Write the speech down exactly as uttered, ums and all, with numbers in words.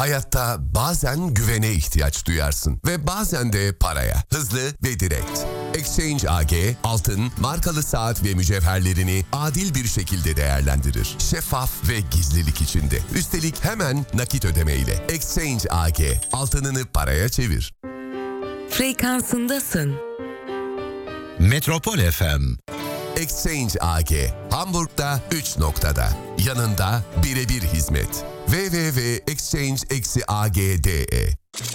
Hayatta bazen güvene ihtiyaç duyarsın ve bazen de paraya. Hızlı ve direkt. Exchange A G, altın, markalı saat ve mücevherlerini adil bir şekilde değerlendirir. Şeffaf ve gizlilik içinde. Üstelik hemen nakit ödemeyle. Exchange A G, altınını paraya çevir. Frekansındasın. Metropol F M. Exchange A G, Hamburg'da üç noktada. Yanında birebir hizmet. w w w nokta exchange nokta a g nokta d e